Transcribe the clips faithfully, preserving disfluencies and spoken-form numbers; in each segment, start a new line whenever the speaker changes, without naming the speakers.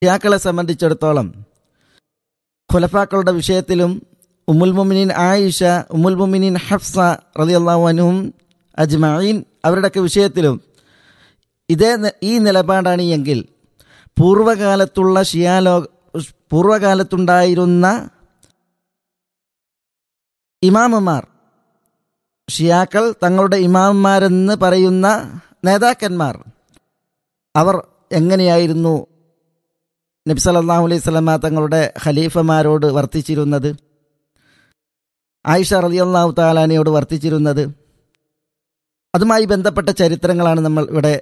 ഷിയാക്കളെ സംബന്ധിച്ചിടത്തോളം ഖുലഫാക്കളുടെ വിഷയത്തിലും ഉമ്മുൽ മുഅ്മിനീൻ ആയിഷ, ഉമ്മുൽ മുഅ്മിനീൻ ഹഫ്സ റളിയല്ലാഹു അൻഹും അജ്മഈൻ അവരുടെയൊക്കെ വിഷയത്തിലും ഇതേ ഈ നിലപാടാണ് എങ്കിൽ പൂർവ്വകാലത്തുള്ള ഷിയാലോ പൂർവ്വകാലത്തുണ്ടായിരുന്ന ഇമാമുമാർ, ഷിയാക്കൾ തങ്ങളുടെ ഇമാമുമാരെന്ന് പറയുന്ന നേതാക്കന്മാർ, അവർ എങ്ങനെയായിരുന്നു നബി സല്ലല്ലാഹു അലൈഹി വസല്ലമ തങ്ങളുടെ ഖലീഫമാരോട് വർത്തിച്ചിരുന്നത്, ആയിഷ റളിയല്ലാഹു തആലാനയോട് വർത്തിച്ചിരുന്നത്, അതുമായി ബന്ധപ്പെട്ട ചരിത്രങ്ങളാണ് നമ്മൾ ഇവിടെ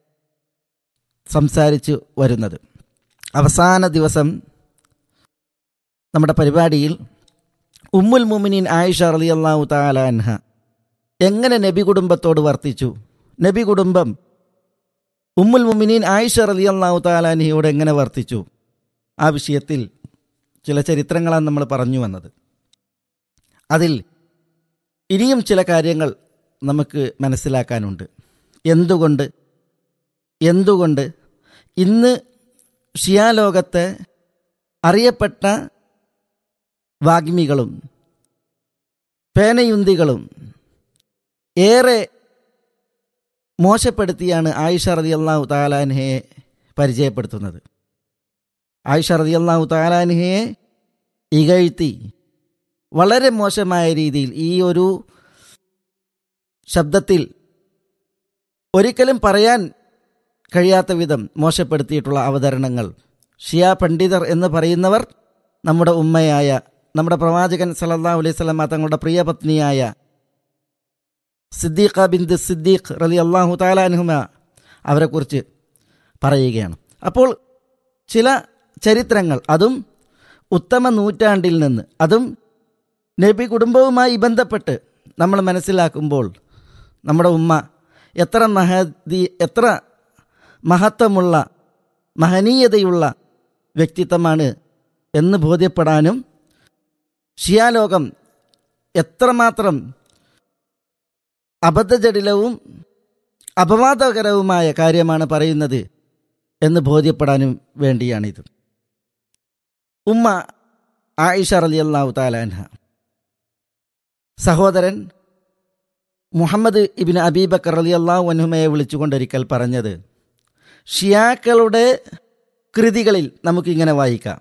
സംസാരിച്ചു വരുന്നത്. അവസാന ദിവസം നമ്മുടെ പരിപാടിയിൽ ഉമ്മുൽ മുഅ്മിനീൻ ആയിഷ റളിയല്ലാഹു തആല അൻഹ എങ്ങനെ നബി കുടുംബത്തോട് വർത്തിച്ചു, നബി കുടുംബം ഉമ്മുൽ മുഅ്മിനീൻ ആയിഷ റളിയല്ലാഹു തആല അൻഹയോട് എങ്ങനെ വർത്തിച്ചു, ആ വിഷയത്തിൽ ചില ചരിത്രങ്ങളാണ് നമ്മൾ പറഞ്ഞു വന്നത്. അതിൽ ഇനിയും ചില കാര്യങ്ങൾ നമുക്ക് മനസ്സിലാക്കാനുണ്ട്. എന്തുകൊണ്ട് എന്തുകൊണ്ട് ഇന്ന് ഷിയാ ലോകത്തെ അറിയപ്പെട്ട വാഗ്മികളും പേനയുന്തികളും ഏറെ മോശപ്പെടുത്തിയാണ് ആയിഷ റളിയല്ലാഹു തആല അൻഹയെ പരിചയപ്പെടുത്തുന്നത്. ആയിഷ റളിയല്ലാഹു തആല അൻഹയെ ഇകഴ്ത്തി വളരെ മോശമായ രീതിയിൽ ഈ ഒരു ശബ്ദത്തിൽ ഒരിക്കലും പറയാൻ കഴിയാത്ത വിധം മോശപ്പെടുത്തിയിട്ടുള്ള അവതരണങ്ങൾ ഷിയാ പണ്ഡിതർ എന്ന് പറയുന്നവർ നമ്മുടെ ഉമ്മയായ, നമ്മുടെ പ്രവാചകൻ സല്ലല്ലാഹു അലൈഹി വസല്ലമ തങ്ങളുടെ പ്രിയപത്നിയായ സിദ്ദീഖ ബിൻത് സിദ്ദീഖ് റളിയല്ലാഹു തആല അൻഹുമ അവരെക്കുറിച്ച് പറയുകയാണ്. അപ്പോൾ ചില ചരിത്രങ്ങൾ, അതും ഉത്തമ നൂറ്റാണ്ടിൽ നിന്ന്, അതും നബി കുടുംബവുമായി ബന്ധപ്പെട്ട് നമ്മൾ മനസ്സിലാക്കുമ്പോൾ നമ്മുടെ ഉമ്മ എത്ര മഹദി എത്ര മഹത്വമുള്ള മഹനീയതയുള്ള വ്യക്തിത്വമാണ് എന്ന് ബോധ്യപ്പെടാനും ഷിയാലോകം എത്രമാത്രം അബദ്ധജടിലവും അപവാദകരവുമായ കാര്യമാണ് പറയുന്നത് എന്ന് ബോധ്യപ്പെടാനും വേണ്ടിയാണിത്. ഉമ്മ ആയിഷ റളിയല്ലാഹു തആല അൻഹ സഹോദരൻ മുഹമ്മദ് ഇബ്നു അബീബക്കർ റളിയല്ലാഹു അൻഹുമയെ വിളിച്ചുകൊണ്ടൊരിക്കൽ പറഞ്ഞത്, ഷിയാക്കളുടെ കൃതികളിൽ നമുക്കിങ്ങനെ വായിക്കാം,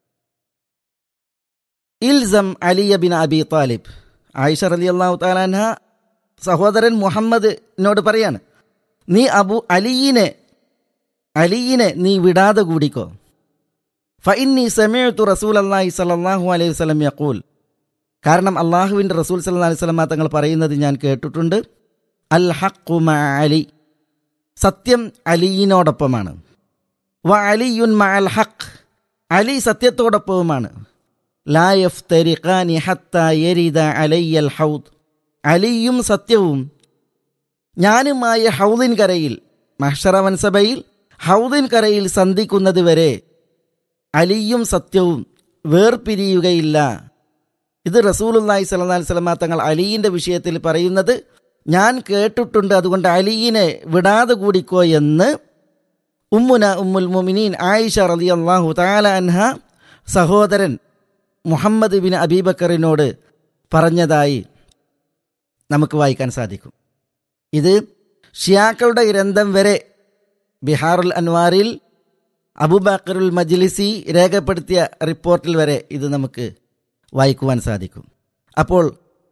ഇൽസം അലിയ ബിൻ അബി താലിബ്. ആയിഷ റളിയല്ലാഹു തആല അൻഹ സഹോദരൻ മുഹമ്മദിനോട് പറയാണ്, നീ അബു അലിയിനെ അലിയിനെ നീ വിടാതെ കൂടിക്കോ. ഫഇന്നി സമഅതു റസൂലല്ലാഹി സ്വല്ലല്ലാഹു അലൈഹി വസല്ലം യഖൂൽ, കാരണം അള്ളാഹുവിൻ്റെ റസൂൽ സല്ലല്ലാഹു അലൈഹി വസല്ലം തങ്ങൾ പറയുന്നത് ഞാൻ കേട്ടിട്ടുണ്ട്, അൽ ഹഖ്ഖു മഅ അലി, സത്യം അലിയിനോടൊപ്പമാണ്, വ അലിയുൻ മഅൽ ഹഖ്, അലി സത്യത്തോടൊപ്പവുമാണ്, ലാ യഫ്തരിഖാനി ഹത്താ യരിദ അലയ്യൽ ഹൗദ്, അലിയും സത്യവും ഞാനുമായ ഹൗദിൻ കരയിൽ, മഹ്ശറ വൻസഭയിൽ ഹൗദിൻ കരയിൽ സന്ധിക്കുന്നത് വരെ അലിയും സത്യവും വേർപിരിയുകയില്ല. ഇത് റസൂലുള്ളാഹി സ്വല്ലല്ലാഹു അലൈഹി വസല്ലം തങ്ങൾ അലിയിൻ്റെ വിഷയത്തിൽ പറയുന്നത് ഞാൻ കേട്ടിട്ടുണ്ട്, അതുകൊണ്ട് അലിയിനെ വിടാതെ കൂടിക്കോ എന്ന് ഉമ്മുന ഉമ്മുൽ മുഅ്മിനീൻ ആയിഷ റളിയല്ലാഹു തആല അൻഹ സഹോദരൻ മുഹമ്മദ് ബിൻ അബീബക്കറിനോട് പറഞ്ഞതായി നമുക്ക് വായിക്കാൻ സാധിക്കും. ഇത് ഷിയാക്കളുടെ ഗ്രന്ഥം വരെ ബിഹാറുൽ അൻവാറിൽ അബൂബക്കറുൽ മജ്ലിസി രേഖപ്പെടുത്തിയ റിപ്പോർട്ടിൽ വരെ ഇത് നമുക്ക് വായിക്കുവാൻ സാധിക്കും. അപ്പോൾ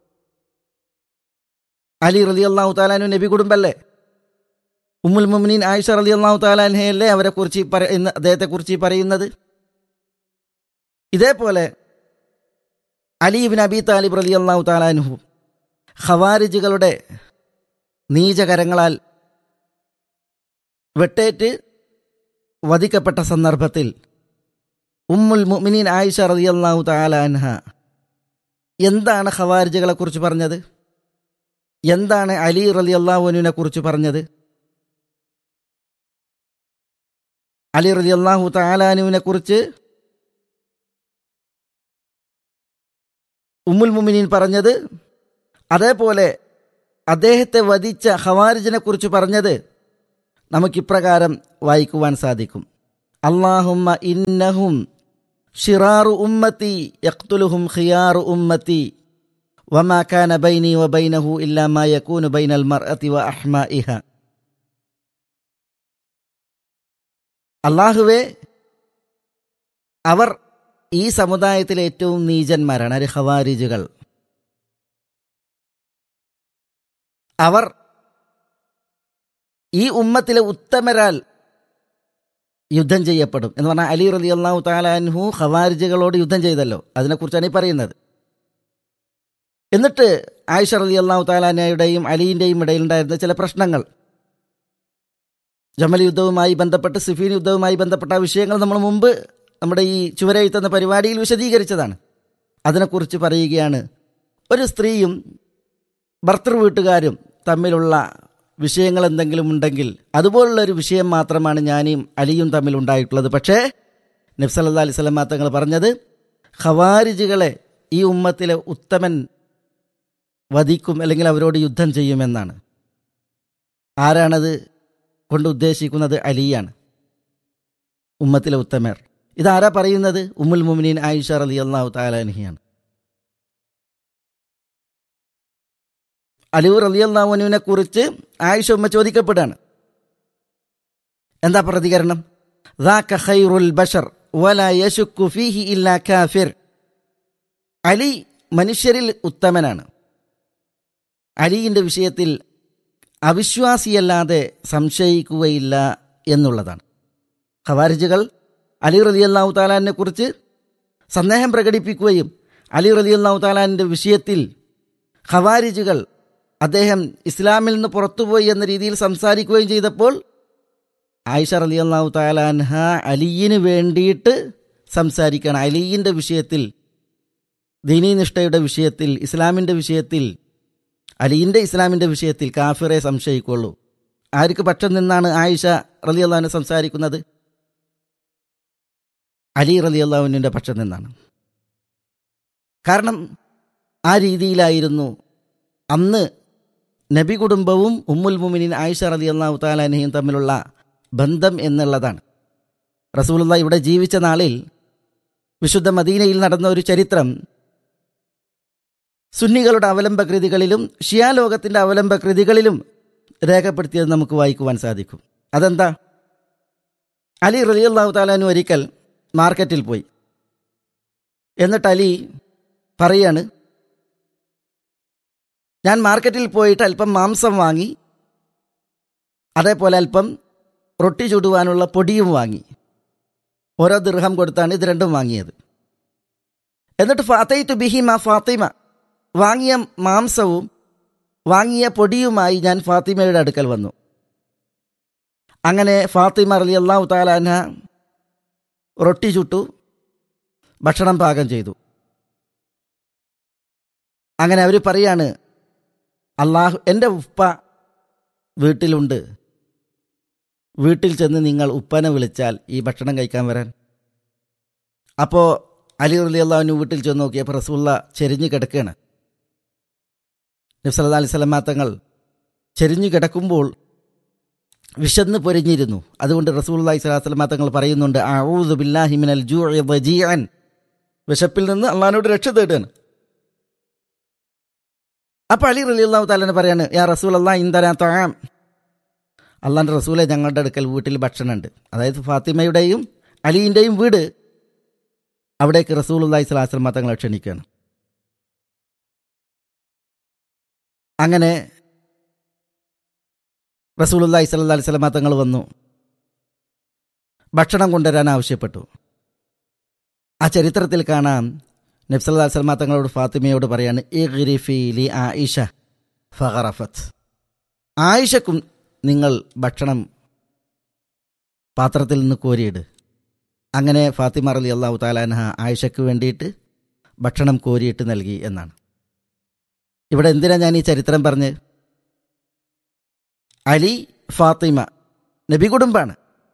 അലി റളിയല്ലാഹു തആല അൻഹു നബി കുടുംബല്ലേ, ഉമ്മുൽ മുഅ്മിനീൻ ആയിഷ റളിയല്ലാഹു തആല അൻഹയല്ലേ അവരെക്കുറിച്ച് പറയുന്ന അദ്ദേഹത്തെക്കുറിച്ച് പറയുന്നത്. ഇതേപോലെ അലി ഇബ്നു അബി താലിബ് റളിയല്ലാഹു തആല അൻഹു ഖവാരിജുകളുടെ നീചകരങ്ങളാൽ വെട്ടേറ്റ് വധിക്കപ്പെട്ട സന്ദർഭത്തിൽ ഉമ്മുൽ മുഅ്മിനീൻ ആയിഷ റളിയല്ലാഹു തആല അൻഹ എന്താണ് ഖവാരിജുകളെ കുറിച്ച് പറഞ്ഞത്, എന്താണ് അലി റളിയല്ലാഹു അൻഹുവിനെ കുറിച്ച് പറഞ്ഞത്? അലി റളിയല്ലാഹു തആല അൻഹുവിനെ കുറിച്ച് ഉമ്മുൽ മുഅ്മിനീൻ പറഞ്ഞത്, അതേപോലെ അദ്ദേഹത്തെ വധിച്ച ഖവാരിജിനെ കുറിച്ച് പറഞ്ഞത് നമുക്കിപ്രകാരം വായിക്കുവാൻ സാധിക്കും. അല്ലാഹുമ്മ ഇന്നഹും ഷിറാറു ഉമ്മത്തി യഖ്തുലുഹും ഖിയാറു ഉമ്മത്തി വമാ കാന ബൈനി വബൈനഹു ഇല്ലാ മാ യകൂനു ബൈനൽ മർഅതി വ അഹ്മാഇഹ. അല്ലാഹുവേ, അവർ ഈ സമുദായത്തിലെ ഏറ്റവും നീചന്മാരാണ്, അരി ഖവാരിജുകൾ. അവർ ഈ ഉമ്മത്തിലെ ഉത്തമരാൽ യുദ്ധം ചെയ്യപ്പെടും എന്ന് പറഞ്ഞാൽ അലി റളിയല്ലാഹു തആല അൻഹു ഖവാരിജുകളോട് യുദ്ധം ചെയ്തല്ലോ, അതിനെക്കുറിച്ചാണ് ഈ പറയുന്നത്. എന്നിട്ട് ആയിഷ റളിയല്ലാഹു തആല അൻഹയുടെയും അലിയുടെയും ഇടയിലുണ്ടായിരുന്ന ചില പ്രശ്നങ്ങൾ, ജമൽ യുദ്ധവുമായി ബന്ധപ്പെട്ട് സിഫീൻ യുദ്ധവുമായി ബന്ധപ്പെട്ട വിഷയങ്ങൾ നമ്മൾ മുമ്പ് നമ്മുടെ ഈ ചുവരെഴുത്തുന്ന പരിപാടിയിൽ വിശദീകരിച്ചതാണ്. അതിനെക്കുറിച്ച് പറയുകയാണ്, ഒരു സ്ത്രീയും ഭർത്തൃ വീട്ടുകാരും തമ്മിലുള്ള വിഷയങ്ങൾ എന്തെങ്കിലും ഉണ്ടെങ്കിൽ അതുപോലുള്ളൊരു വിഷയം മാത്രമാണ് ഞാനും അലിയും തമ്മിൽ ഉണ്ടായിട്ടുള്ളത്. പക്ഷേ നബി സല്ലല്ലാഹു അലൈഹി വസല്ലം തങ്ങൾ പറഞ്ഞത് ഖവാരിജുകളെ ഈ ഉമ്മത്തിലെ ഉത്തമൻ വധിക്കും, അല്ലെങ്കിൽ അവരോട് യുദ്ധം ചെയ്യുമെന്നാണ്. ആരാണത് കൊണ്ട് ഉദ്ദേശിക്കുന്നത്? അലിയാണ്, ഉമ്മത്തിലെ ഉത്തമർ. ഇതാരാ പറയുന്നത്? ഉമ്മുൽ മുഅ്മിനീൻ ആയിഷ റളിയല്ലാഹു തആല അൻഹയാണ്. അലി റളിയല്ലാഹു അൻഹുവിനെ കുറിച്ച് ആയിഷ ഉമ്മ ചോദിക്കപ്പെടാണ്. എന്താ പ്രതികരണം? ദാക ഖൈറുൽ ബശർ വലാ യശുക്കു ഫീഹി ഇല്ലാ കാഫിർ. അലി മനുഷ്യരിൽ ഉത്തമനാണ്. അലിയുടെ വിഷയത്തിൽ അവിശ്വാസിയല്ലാതെ സംശയിക്കുകയില്ല എന്നുള്ളതാണ്. ഖവാരിജുകൾ അലി റളിയല്ലാഹു തആലാനെ കുറിച്ച് സന്ദേഹം പ്രകടിപ്പിക്കുകയും അലി റളിയല്ലാഹു തആലാന്റെ വിഷയത്തിൽ ഖവാരിജുകൾ അദ്ദേഹം ഇസ്ലാമിൽ നിന്ന് പുറത്തുപോയി എന്ന രീതിയിൽ സംസാരിക്കുകയും ചെയ്തപ്പോൾ ആയിഷ റളിയല്ലാഹു തആല അൻഹ അലിയിന് വേണ്ടിയിട്ട് സംസാരിക്കണം. അലിയിൻ്റെ വിഷയത്തിൽ, ദീനീ നിഷ്ഠയുടെ വിഷയത്തിൽ, ഇസ്ലാമിൻ്റെ വിഷയത്തിൽ, അലിയിൻ്റെ ഇസ്ലാമിൻ്റെ വിഷയത്തിൽ കാഫിറെ സംശയിക്കുള്ളൂ. ആർക്ക് പക്ഷം നിന്നാണ് ആയിഷ റളിയല്ലാഹു അൻഹ സംസാരിക്കുന്നത്? അലി റളിയല്ലാഹു അൻഹുവിൻ്റെ പക്ഷം നിന്നാണ്. കാരണം ആ രീതിയിലായിരുന്നു അന്ന് നബി കുടുംബവും ഉമ്മുൽ മുഅ്മിനീൻ ആയിഷ റളിയല്ലാഹു തആല അൻഹയും തമ്മിലുള്ള ബന്ധം എന്നുള്ളതാണ്. റസൂലുള്ളാഹി ഇവിടെ ജീവിച്ച നാളിൽ വിശുദ്ധ മദീനയിൽ നടന്ന ഒരു ചരിത്രം സുന്നികളുടെ അവലംബ കൃതികളിലും ഷിയാ ലോകത്തിൻ്റെ അവലംബ കൃതികളിലും രേഖപ്പെടുത്തിയത് നമുക്ക് വായിക്കുവാൻ സാധിക്കും. അതെന്താ? അലി റളിയല്ലാഹു തആല അൻഹു ഒരിക്കൽ മാർക്കറ്റിൽ പോയി. എന്നിട്ട് അലി പറയാണ്, ഞാൻ മാർക്കറ്റിൽ പോയിട്ട് അല്പം മാംസം വാങ്ങി, അതേപോലെ അല്പം റൊട്ടി ചുടുവാനുള്ള പൊടിയും വാങ്ങി. ഓരോ ദിർഹം കൊടുത്താണ് ഇത് രണ്ടും വാങ്ങിയത്. എന്നിട്ട് ഫാത്തൈതു ബിഹിമ ഫാത്തിമ, വാങ്ങിയ മാംസവും വാങ്ങിയ പൊടിയുമായി ഞാൻ ഫാത്തിമയുടെ അടുക്കൽ വന്നു. അങ്ങനെ ഫാത്തിമ റളിയല്ലാഹു തആല അൻഹ റൊട്ടി ചുട്ടു, ഭക്ഷണം പാകം ചെയ്തു. അങ്ങനെ അവർ പറയാണ്, അള്ളാഹു, എൻ്റെ ഉപ്പ വീട്ടിലുണ്ട്, വീട്ടിൽ ചെന്ന് നിങ്ങൾ ഉപ്പനെ വിളിച്ചാൽ ഈ ഭക്ഷണം കഴിക്കാൻ വരാൻ. അപ്പോൾ അലി റളിയല്ലാഹു അൻഹു വീട്ടിൽ ചെന്ന് നോക്കിയപ്പോൾ റസൂലുള്ള ചെരിഞ്ഞു കിടക്കുകയാണ്. നബി സല്ലല്ലാഹു അലൈഹി വസല്ലം തങ്ങൾ ചെരിഞ്ഞു കിടക്കുമ്പോൾ വിശന്ന് പൊരിഞ്ഞിരുന്നു. അതുകൊണ്ട് റസൂലുള്ളാഹി സ്വല്ലല്ലാഹു അലൈഹി വസല്ലം തങ്ങൾ പറയുന്നുണ്ട്, അഊദു ബില്ലാഹി മിനൽ ജൂഇ വജീഅൻ, വിശപ്പിൽ നിന്ന് അള്ളാഹിനോട് രക്ഷ തേടുകയാണ്. അപ്പോൾ അലി റളിയല്ലാഹു തആല പറയാണ്, യാ റസൂലല്ലാഹ് ഇൻദനാ തആം, അള്ളാഹിൻ്റെ റസൂലെ, ഞങ്ങളുടെ അടുക്കൽ വീട്ടിൽ ഭക്ഷണമുണ്ട്. അതായത് ഫാത്തിമയുടെയും അലിയിൻ്റെയും വീട്. അവിടേക്ക് റസൂലുള്ളാഹി സ്വല്ലല്ലാഹു അലൈഹി വസല്ലം തങ്ങളെ ക്ഷണിക്കുകയാണ്. അങ്ങനെ റസൂലുള്ളാഹി സ്വല്ലല്ലാഹു അലൈഹി വസല്ലം തങ്ങൾ വന്നു, ഭക്ഷണം കൊണ്ടുവരാൻ ആവശ്യപ്പെട്ടു. ആ ചരിത്രത്തിൽ കാണാം, നബി സല്ലല്ലാഹു അലൈഹി വസല്ലം തങ്ങളോട് ഫാത്തിമയോട് പറയാണ്, ഇഗ്രിഫി ലി ആയിഷ ഫഗറഫത്ത്, ആയിഷക്കും നിങ്ങൾ ഭക്ഷണം പാത്രത്തിൽ നിന്ന് കോരിയിട്. അങ്ങനെ ഫാത്തിമ റളിയല്ലാഹു തആല അൻഹ ആയിഷയ്ക്ക് വേണ്ടിയിട്ട് ഭക്ഷണം കോരിയിട്ട് നൽകി എന്നാണ്. ഇവിടെ എന്തിനാ ഞാൻ ഈ ചരിത്രം പറഞ്ഞ്? അലി, ഫാത്തിമ നബി കുടുംബാണ്.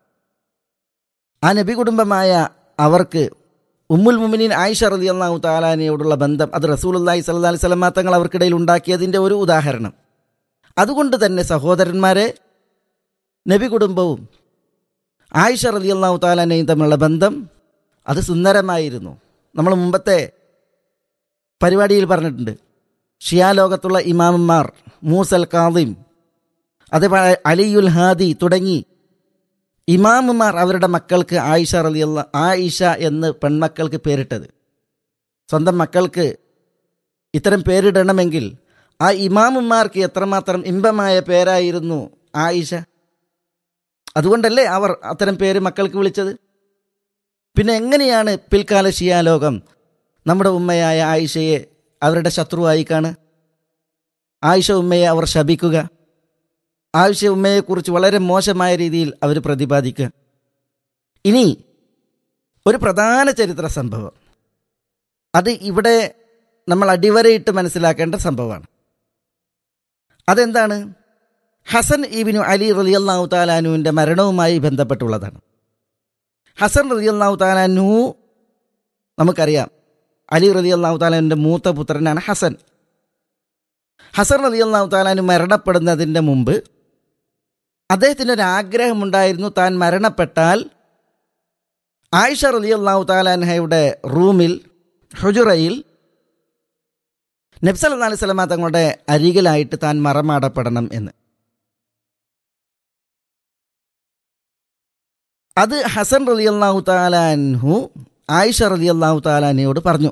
ആ നബി കുടുംബമായ അവർക്ക് ഉമ്മുൽ മുഅ്മിനീൻ ആയിഷ റളിയല്ലാഹു തആല അൻഹയോടുള്ള ബന്ധം, അത് റസൂലുള്ളാഹി സ്വല്ലല്ലാഹു അലൈഹി വസല്ലം തങ്ങൾ അവർക്കിടയിൽ ഉണ്ടാക്കിയതിൻ്റെ ഒരു ഉദാഹരണം. അതുകൊണ്ട് തന്നെ സഹോദരന്മാരെ, നബി കുടുംബവും ആയിഷ റളിയല്ലാഹു തആല അൻഹയും തമ്മിലുള്ള ബന്ധം അത് സുന്ദരമായിരുന്നു. നമ്മൾ മുമ്പത്തെ പരിപാടിയിൽ പറഞ്ഞിട്ടുണ്ട്. ഷിയാ ലോകത്തുള്ള ഇമാമന്മാർ മൂസൽ കാദിം, അതേപോലെ അലിയുൽ ഹാദി തുടങ്ങി ഇമാമുമാർ അവരുടെ മക്കൾക്ക് ആയിഷ റളിയല്ലാ ആയിഷ എന്ന് പെൺമക്കൾക്ക് പേരിട്ടത്. സ്വന്തം മക്കൾക്ക് ഇത്തരം പേരിടണമെങ്കിൽ ആ ഇമാമുമാർക്ക് എത്രമാത്രം ഇമ്പമായ പേരായിരുന്നു ആയിഷ. അതുകൊണ്ടല്ലേ അവർ അത്തരം പേര് മക്കൾക്ക് വിളിച്ചത്. പിന്നെ എങ്ങനെയാണ് പിൽക്കാല ഷിയാ ലോകം നമ്മുടെ ഉമ്മയായ ആയിഷയെ അവരുടെ ശത്രുവായി കാണുക? ആയിഷ ഉമ്മയെ അവർ ശപിക്കുക, ആയിഷ ഉമ്മയെക്കുറിച്ച് വളരെ മോശമായ രീതിയിൽ അവർ പ്രതിപാദിക്കുക. ഇനി ഒരു പ്രധാന ചരിത്ര സംഭവം, അത് ഇവിടെ നമ്മൾ അടിവരയിട്ട് മനസ്സിലാക്കേണ്ട സംഭവമാണ്. അതെന്താണ്? ഹസൻ ഇബ്നു അലി റളിയല്ലാഹു തആല അൻഹുവിൻ്റെ മരണവുമായി ബന്ധപ്പെട്ടുള്ളതാണ്. ഹസൻ റളിയല്ലാഹു തആല അൻഹു നമുക്കറിയാം, അലി റളിയല്ലാഹു തആല അൻഹുവിൻ്റെ മൂത്ത പുത്രനാണ് ഹസൻ. ഹസൻ റളിയല്ലാഹു തആല അൻഹു മരണപ്പെടുന്നതിൻ്റെ മുമ്പ് അദ്ദേഹത്തിന് ഒരു ആഗ്രഹമുണ്ടായിരുന്നു, താൻ മരണപ്പെട്ടാൽ ആയിഷ റളിയല്ലാഹു തആല അൻഹയുടെ റൂമിൽ, ഹുജറയിൽ നബി സല്ലല്ലാഹു അലൈഹി വസല്ലമ തങ്ങളുടെ അരികിലായിട്ട് താൻ മറമാടപ്പെടണം എന്ന്. അത് ഹസൻ റളിയല്ലാഹു തആല അൻഹു ആയിഷ റളിയല്ലാഹു തആല അൻഹയോട് പറഞ്ഞു.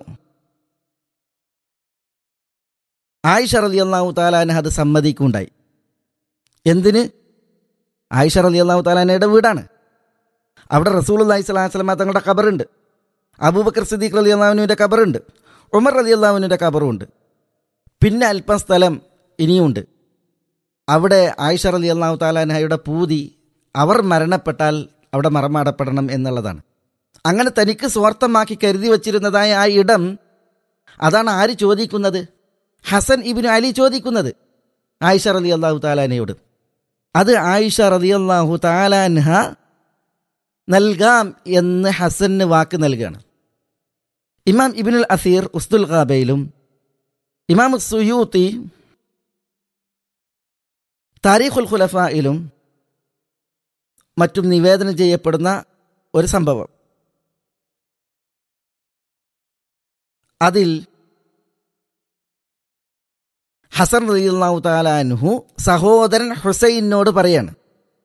ആയിഷ റളിയല്ലാഹു തആല അൻഹ അത് സമ്മതിക്കുകയുണ്ടായി. എന്തിന്? ആയിഷ റളിയല്ലാഹു തആല അൻഹയുടെ വീടാണ്. അവിടെ റസൂലുള്ളാഹി സ്വല്ലല്ലാഹു അലൈഹി വസല്ലമ തങ്ങളുടെ ഖബറുണ്ട്, അബൂബക്കർ സിദ്ദീഖ് റളിയല്ലാഹു അൻഹുവിൻ്റെ ഖബറുണ്ട്, ഉമർ റളിയല്ലാഹു അൻഹുവിൻ്റെ ഖബറുണ്ട്. പിന്നെ അല്പം സ്ഥലം ഇനിയുണ്ട്. അവിടെ ആയിഷ റളിയല്ലാഹു തആല അൻഹയുടെ പൂതി അവർ മരണപ്പെട്ടാൽ അവിടെ മറമാടപ്പെടണം എന്നുള്ളതാണ്. അങ്ങനെ തനിക്ക് സ്വാർത്ഥമാക്കി കരുതി വച്ചിരുന്നതായ ആ ഇടം, അതാണ് ആര് ചോദിക്കുന്നത്? ഹസൻ ഇബ്നു അലി ചോദിക്കുന്നത് ആയിഷ റളിയല്ലാഹു തആല അൻഹയോട്. അത് ആയിഷ റളിയല്ലാഹു തആല അൻഹ നൽകാം എന്ന് ഹസന് വാക്ക് നൽകുകയാണ്. ഇമാം ഇബ്നുൽ അസീർ ഉസ്തുൽ ഖാബയിലും ഇമാം സുയൂത്തി താരീഖുൽ ഖുലഫായിലും മറ്റും നിവേദനം ചെയ്യപ്പെടുന്ന ഒരു സംഭവം. അതിൽ ഹസൻ റളിയല്ലാഹു തആല അൻഹു സഹോദരൻ ഹുസൈനോട് പറയാണ്.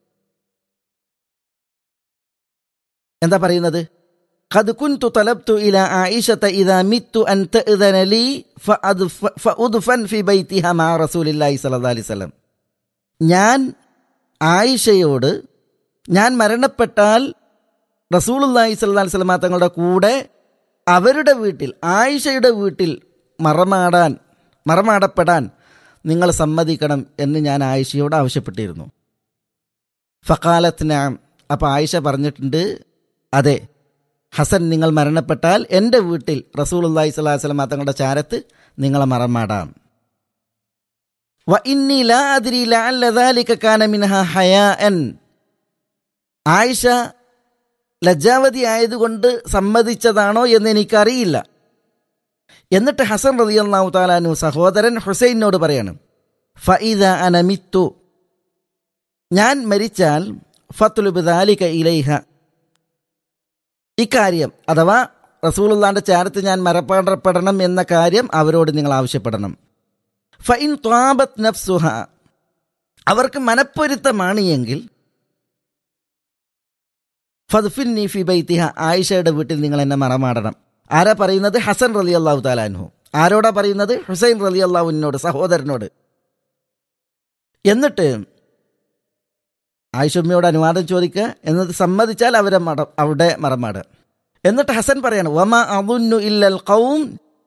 എന്താ പറയുന്നത്? ഖദ് കുൻതു തലബ്തു ഇലാ ആയിഷത ഇദാ മിത്തു അൻ തഅ്ദന ലീ ഫഅദ്ഫൻ ഫി ബൈതിഹാ മഅ റസൂലില്ലാഹി സ്വല്ലല്ലാഹു അലൈഹി വസല്ലം. ഞാൻ ആയിഷയോട് ഞാൻ മരണപ്പെട്ടാൽ റസൂലുള്ളാഹി സ്വല്ലല്ലാഹു അലൈഹി വസല്ലം തങ്ങളുടെ കൂടെ അവരുടെ വീട്ടിൽ, ആയിഷയുടെ വീട്ടിൽ മറമാടാൻ മറമാടപ്പെടാൻ നിങ്ങൾ സമ്മതിക്കണം എന്ന് ഞാൻ ആയിഷയോട് ആവശ്യപ്പെട്ടിരുന്നു. ഫഖാലത്ത് നഅം. അപ്പോൾ ആയിഷ പറഞ്ഞിട്ടുണ്ട്, അതെ, ഹസൻ നിങ്ങൾ മരണപ്പെട്ടാൽ എൻ്റെ വീട്ടിൽ റസൂലുള്ളാഹി സ്വല്ലല്ലാഹു അലൈഹി വസല്ലം തങ്ങളുടെ ചാരത്ത് നിങ്ങളെ മറമാടാം. വ ഇന്നി ലാ അദ്രി ലഅല്ല ദാലിക കാന മിൻഹാ ഹയാഅൻ. ആയിഷ ലജ്ജാവതി ആയതുകൊണ്ട് സമ്മതിച്ചതാണോ എന്ന് എനിക്കറിയില്ല. എന്നിട്ട് ഹസൻ റളിയല്ലാഹു തആല അൻഹു സഹോദരൻ ഹുസൈനോട് പറയാണ്, ഫഇദാ അന മിത്തു, ഞാൻ മരിച്ചാൽ ഫത്ലുബ് ദാലിക ഇലൈഹ, ഇക്കാര്യം അഥവാ റസൂലുള്ളാഹിന്റെ ചാരത്ത് ഞാൻ മറപ്പാടപ്പെടണം എന്ന കാര്യം അവരോട് നിങ്ങൾ ആവശ്യപ്പെടണം. ഫഇൻ ത്വാബത് നഫ്സുഹ, അവർക്ക് മനപ്പൊരുത്തമാണ് എങ്കിൽ ഫദ്ഫിന്നി ഫി ബൈതിഹ, ആയിഷയുടെ വീട്ടിൽ നിങ്ങൾ എന്നെ മറമാടണം. ആരാ പറയുന്നത്? ഹസൻ റളിയല്ലാഹു തആല അൻഹു. ആരോടാ പറയുന്നത്? ഹുസൈൻ റളിയല്ലാഹു അൻഹുവിനോട്, സഹോദരനോട്. എന്നിട്ട് ആയിഷമ്മയോട് അനുവാദം ചോദിക്കുക, എന്നത് സമ്മതിച്ചാൽ അവരെ മട അവിടെ മറമാടുക. എന്നിട്ട് ഹസൻ പറയാണ്, വമാ അദുന്നു ഇല്ലൽ ഖൗം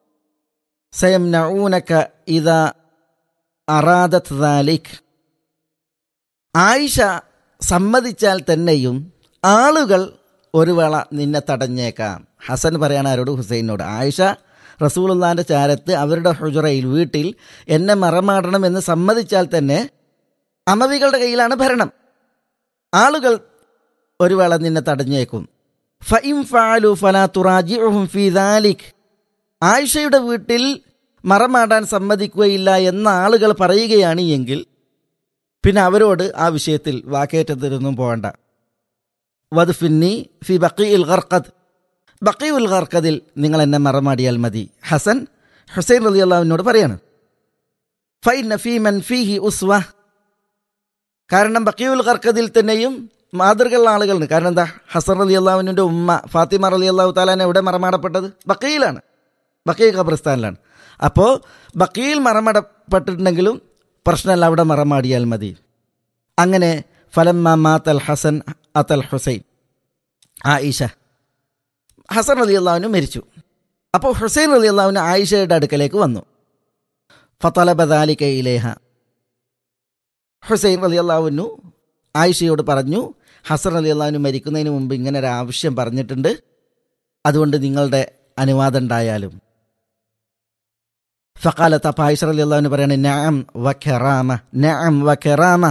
സയംനഊനക ഇദാ അറാദത് ദാലിക്. ആയിഷ സമ്മതിച്ചാൽ തന്നെയും ആളുകൾ ഒരു വേള നിന്നെ തടഞ്ഞേക്കാം. ഹസൻ പറയാണ് ആരോട്? ഹുസൈനോട്. ആയിഷ റസൂലുള്ളാഹിന്റെ ചാരത്ത് അവരുടെ ഹുജറയിൽ, വീട്ടിൽ എന്നെ മറമാടണം എന്ന് സമ്മതിച്ചാൽ തന്നെ അമവികളുടെ കയ്യിലാണ് ഭരണം, ആളുകൾ ഒരു വേള നിന്നെ തടഞ്ഞേക്കും. ഫഇൻ ഫഅലു ഫലാ തുറാജിഉഹും ഫീ ദാലിക്. ആയിഷയുടെ വീട്ടിൽ മറമാടാൻ സമ്മതിക്കുകയില്ല എന്ന ആളുകൾ പറയുകയാണ് എങ്കിൽ പിന്നെ അവരോട് ആ വിഷയത്തിൽ വാക്കേറ്റത്തിനൊന്നും പോകണ്ട. വദ്ഫിന്നി ഫി ബഖീഉൽ ഗർഖദ്, ബഖീഉൽ ഗർഖദിൽ നിങ്ങൾ എന്നെ മറമാടിയാൽ മതി. ഹസൻ ഹുസൈൻ റളിയല്ലാഹുവിനോട് പറയാണ്. ഫൈന ഫീ മൻ ഫീഹി ഉസ്വ, കാരണം ബഖീഉൽ ഗർഖദിൽ തന്നെയും മാതൃകയുള്ള ആളുകളുണ്ട്. കാരണം എന്താ, ഹസൻ റളിയല്ലാഹുവിൻ്റെ ഉമ്മ ഫാത്തിമ റളിയല്ലാഹു തആല എവിടെ മറമാടപ്പെട്ടത്? ബഖീലാണ്, ബഖീ ഖബർസ്ഥാനിലാണ്. അപ്പോൾ ബഖീൽ മറമാടപ്പെട്ടിട്ടുണ്ടെങ്കിലും പ്രശ്നമല്ല, അവിടെ മറമാടിയാൽ മതി. അങ്ങനെ ഫലമ്മ മാത്തൽ ഹസൻ അതൽ ഹുസൈൻ, ആയിഷ ഹസൻ റളിയല്ലാഹുവിന് മരിച്ചു. അപ്പോൾ ഹുസൈൻ റളിയല്ലാഹുവിന് ആയിഷയുടെ അടുക്കലേക്ക് വന്നു. ഫതലബ ദാലിക ഇലൈഹ, ഹുസൈൻ റളിയല്ലാഹുവിനു ആയിഷയോട് പറഞ്ഞു, ഹസൻ റളിയല്ലാഹുവിന് മരിക്കുന്നതിന് മുമ്പ് ഇങ്ങനെ ഒരു ആവശ്യം പറഞ്ഞിട്ടുണ്ട്, അതുകൊണ്ട് നിങ്ങളുടെ അനുവാദം ഉണ്ടായാലും. ഫഖാലത്ത്, അപ്പോൾ ആയിഷ റളിയല്ലാഹുവിന് പറയാണ്, നഅം വഖറാമ, നഅം വഖറാമ,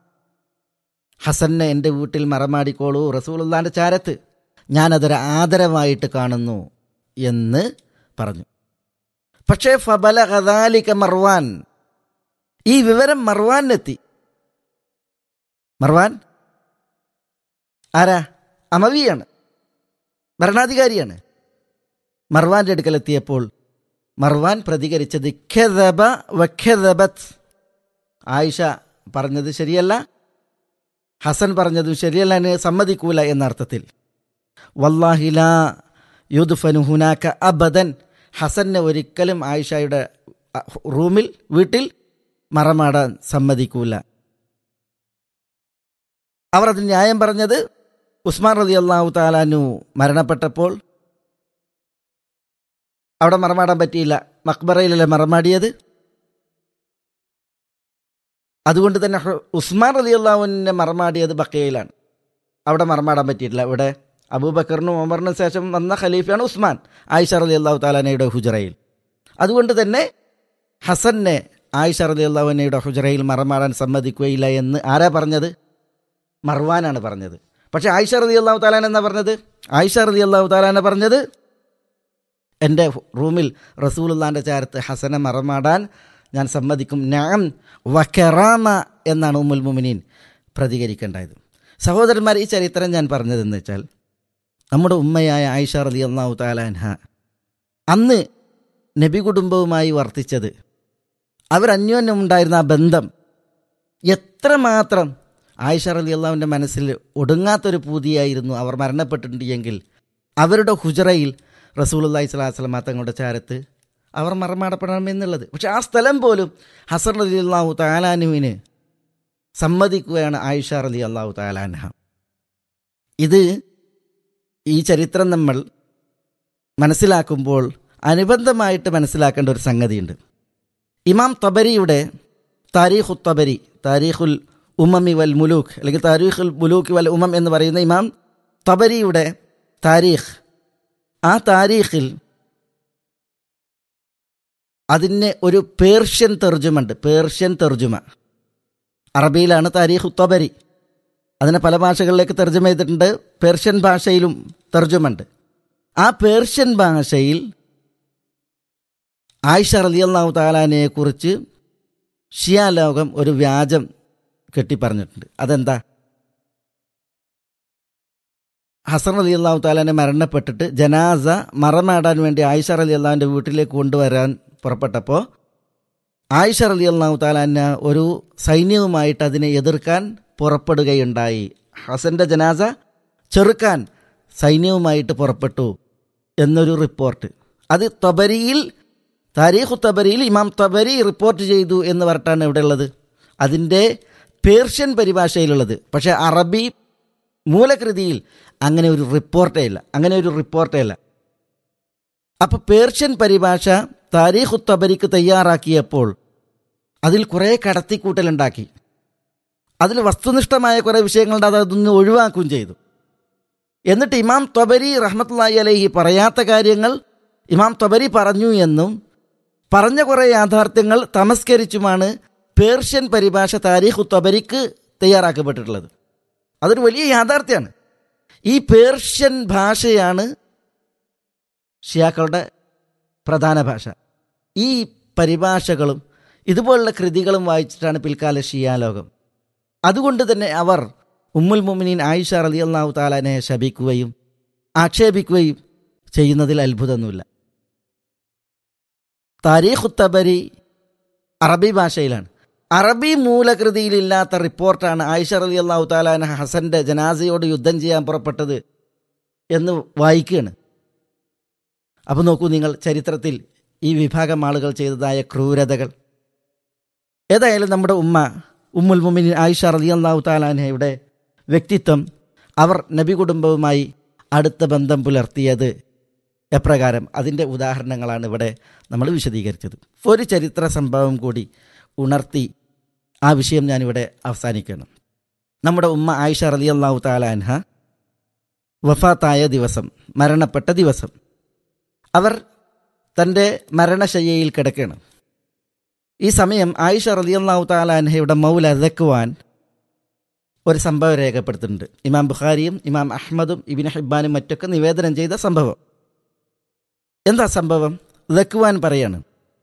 ഹസനെ എൻ്റെ വീട്ടിൽ മറമാടിക്കോളൂ റസൂലുള്ളാഹിൻ്റെ ചാരത്ത്, ഞാനതൊരു ആദരവായിട്ട് കാണുന്നു എന്ന് പറഞ്ഞു. പക്ഷേ ഫബലഗ ദാലിക മർവാൻ, ഈ വിവരം മർവാനെത്തി. മർവാൻ ആരാ? അമവിയാണ്, ഭരണാധികാരിയാണ്. മർവാന്റെ അടുക്കലെത്തിയപ്പോൾ മർവാൻ പ്രതികരിച്ചത് ഖദബ വഖദബത്, ആയിഷ പറഞ്ഞത് ശരിയല്ല, ഹസൻ പറഞ്ഞതും ശരിയല്ല, എന്നെ സമ്മതിക്കൂല എന്നർത്ഥത്തിൽ. വല്ലാഹി ലാ യുദ്ഫനു ഹുനാക അബദൻ, ഹസനെ ഒരിക്കലും ആയിഷയുടെ റൂമിൽ വീട്ടിൽ മറമാടാൻ സമ്മതിക്കൂല. അവർ അതിന് ന്യായം പറഞ്ഞത്, ഉസ്മാൻ റളിയല്ലാഹു തആല അൻഹു മരണപ്പെട്ടപ്പോൾ അവിടെ മറമാടാൻ പറ്റിയില്ല, മഖ്ബറയിലല്ലേ മറമാടിയത്. അതുകൊണ്ട് തന്നെ ഉസ്മാൻ റളിയല്ലാഹുവിനെ മറമാടിയത് ബഖീയിലാണ്, അവിടെ മറമാടാൻ പറ്റിയിട്ടില്ല. ഇവിടെ അബൂബക്കറിനും ഉമറിനും ശേഷം വന്ന ഖലീഫയാണ് ഉസ്മാൻ, ആയിഷ റളിയല്ലാഹു തആല അൻഹയുടെ ഹുജറയിൽ. അതുകൊണ്ട് തന്നെ ഹസനെ ആയിഷ റളിയല്ലാഹു അൻഹയുടെ ഹുജറയിൽ മറമാടാൻ സമ്മതിക്കുകയില്ല എന്ന് ആരാ പറഞ്ഞത്? മർവാനാണ് പറഞ്ഞത്. പക്ഷേ ആയിഷ റളിയല്ലാഹു തആല എന്നാ പറഞ്ഞത്? ആയിഷ റളിയല്ലാഹു തആല പറഞ്ഞത്, എൻ്റെ റൂമിൽ റസൂലുള്ളാഹിൻ്റെ ചാരത്ത് ഹസനെ മറമാടാൻ ഞാൻ സമ്മതിക്കും, നഅം വകറാമ എന്നാണ് ഉമ്മുൽ മുഅ്മിനീൻ പ്രതികരിക്കേണ്ടത്. സഹോദരന്മാർ, ഈ ചരിത്രം ഞാൻ പറഞ്ഞതെന്ന് വെച്ചാൽ, നമ്മുടെ ഉമ്മയായ ആയിഷ റളിയല്ലാഹു തആല അൻഹ അന്ന് നബി കുടുംബവുമായി വർത്തിച്ചത്, അവരന്യോന്യം ഉണ്ടായിരുന്ന ആ ബന്ധം എത്രമാത്രം ആയിഷ റളിയല്ലാഹുവിൻ്റെ മനസ്സിൽ ഒടുങ്ങാത്തൊരു പൂതിയായിരുന്നു. അവർ മരണപ്പെട്ടിട്ടുണ്ട് എങ്കിൽ അവരുടെ ഹുജറയിൽ റസൂലുള്ളാഹി സ്വല്ലല്ലാഹു അലൈഹി വസല്ലം തങ്ങളുടെ ചാരത്ത് അവർ മറമാടപ്പെടണമെന്നുള്ളത്. പക്ഷെ ആ സ്ഥലം പോലും ഹസൻ റളിയല്ലാഹു തആല അൻഹുവിന് സമ്മതിക്കുകയാണ് ആയിഷ റളിയല്ലാഹു തആല അൻഹ. ഇത് ഈ ചരിത്രം നമ്മൾ മനസ്സിലാക്കുമ്പോൾ അനുബന്ധമായിട്ട് മനസ്സിലാക്കേണ്ട ഒരു സംഗതിയുണ്ട്. ഇമാം തബരിയുടെ താരീഖുൽ തബരി, താരീഖുൽ ഉമമി വൽ മുലൂക്ക് അല്ലെങ്കിൽ താരീഖുൽ മുലൂക്ക് വൽ ഉമം എന്ന് പറയുന്ന ഇമാം തബരിയുടെ താരീഖ്, ആ താരീഖിൽ അതിന് ഒരു പേർഷ്യൻ തർജുമുണ്ട്. പേർഷ്യൻ തർജുമ, അറബിയിലാണ് താരീഖു തബരി. അതിനെ പല ഭാഷകളിലേക്ക് തർജ്ജമ ചെയ്തിട്ടുണ്ട്. പേർഷ്യൻ ഭാഷയിലും തർജ്ജമുണ്ട്. ആ പേർഷ്യൻ ഭാഷയിൽ ആയിഷ റളിയല്ലാഹു തആലയെ കുറിച്ച് ഷിയ ലോകം ഒരു വ്യാജം കെട്ടിപ്പറഞ്ഞിട്ടുണ്ട്. അതെന്താ? ഹസൻ റളിയല്ലാഹു തആലയെ മരണപ്പെട്ടിട്ട് ജനാസ മറമാടാൻ വേണ്ടി ആയിഷ റളിയല്ലാഹുവിൻ്റെ വീട്ടിലേക്ക് കൊണ്ടുവരാൻ പുറപ്പെട്ടപ്പോൾ ആയിഷ റളിയല്ലാഹു തആല ഒരു സൈന്യവുമായിട്ട് അതിനെ എതിർക്കാൻ പുറപ്പെടുകയുണ്ടായി. ഹസൻ്റെ ജനാസ ചെറുക്കാൻ സൈന്യവുമായിട്ട് പുറപ്പെട്ടു എന്നൊരു റിപ്പോർട്ട്, അത് തബരിയിൽ, താരീഖു തബരിയിൽ ഇമാം തബരി റിപ്പോർട്ട് ചെയ്തു എന്ന് പറഞ്ഞിട്ടാണ് ഇവിടെ ഉള്ളത്. അതിൻ്റെ പേർഷ്യൻ പരിഭാഷയിലുള്ളത്. പക്ഷേ അറബി മൂലകൃതിയിൽ അങ്ങനെ ഒരു റിപ്പോർട്ടേ ഇല്ല, അങ്ങനെ ഒരു റിപ്പോർട്ടേ ഇല്ല. അപ്പോൾ പേർഷ്യൻ പരിഭാഷ താരീഖു തബരിക്ക് തയ്യാറാക്കിയപ്പോൾ അതിൽ കുറേ കടത്തിക്കൂട്ടലുണ്ടാക്കി. അതിൽ വസ്തുനിഷ്ഠമായ കുറേ വിഷയങ്ങളുണ്ട്, അത് അതൊന്ന് ഒഴിവാക്കുകയും ചെയ്തു. എന്നിട്ട് ഇമാം തബരി റഹ്മത്തുള്ളാഹി അലൈഹി പറയാത്ത കാര്യങ്ങൾ ഇമാം തബരി പറഞ്ഞു എന്നും പറഞ്ഞ കുറേ യാഥാർത്ഥ്യങ്ങൾ തമസ്കരിച്ചുമാണ് പേർഷ്യൻ പരിഭാഷ താരീഖു തബരിക്ക് തയ്യാറാക്കപ്പെട്ടിട്ടുള്ളത്. അതൊരു വലിയ യാഥാർത്ഥ്യമാണ്. ഈ പേർഷ്യൻ ഭാഷയാണ് ഷിയാക്കളുടെ പ്രധാന ഭാഷ. ഈ പരിഭാഷകളും ഇതുപോലുള്ള കൃതികളും വായിച്ചിട്ടാണ് പിൽക്കാല ഷിയാ ലോകം. അതുകൊണ്ട് തന്നെ അവർ ഉമ്മുൽ മുഅ്മിനീൻ ആയിഷ റളിയല്ലാഹു തആലയെ ശപിക്കുകയും ആക്ഷേപിക്കുകയും ചെയ്യുന്നതിൽ അത്ഭുതമൊന്നുമില്ല. താരീഖു തബരി അറബി ഭാഷയിലാണ്. അറബി മൂലകൃതിയിലില്ലാത്ത റിപ്പോർട്ടാണ് ആയിഷ റളിയല്ലാഹു തആല അൻഹ ഹസന്റെ ജനാസയോട് യുദ്ധം ചെയ്യാൻ പുറപ്പെട്ടത് എന്ന് വായിക്കുകയാണ്. അപ്പോൾ നോക്കൂ നിങ്ങൾ, ചരിത്രത്തിൽ ഈ വിഭാഗം ആളുകൾ ചെയ്തതായ ക്രൂരതകൾ. ഏതായാലും നമ്മുടെ ഉമ്മ ഉമ്മുൽ മുഅ്മിനീൻ ആയിഷ റളിയല്ലാഹു തആല അൻഹയുടെ വ്യക്തിത്വം, അവർ നബി കുടുംബവുമായി അടുത്ത ബന്ധം പുലർത്തിയത് എപ്രകാരം, അതിൻ്റെ ഉദാഹരണങ്ങളാണ് ഇവിടെ നമ്മൾ വിശദീകരിച്ചത്. ഒരു ചരിത്ര സംഭവം കൂടി ഉണർത്തി ആ വിഷയം ഞാനിവിടെ അവസാനിക്കണം. നമ്മുടെ ഉമ്മ ആയിഷ റളിയല്ലാഹു തആല അൻഹ വഫാത്തായ ദിവസം, മരണപ്പെട്ട ദിവസം, അവർ തൻ്റെ മരണശയ്യയിൽ കിടക്കുകയാണ്. ഈ സമയം ആയിഷ റളിയല്ലാഹു തആല അൻഹയുടെ മൗല ദക്വാൻ ഒരു സംഭവം രേഖപ്പെടുത്തുന്നുണ്ട്. ഇമാം ബുഖാരിയും ഇമാം അഹ്മദും ഇബ്നു ഹിബ്ബാനും മറ്റൊക്കെ നിവേദനം ചെയ്ത സംഭവം. എന്താ സംഭവം? ദക്വാൻ പറയാണ്,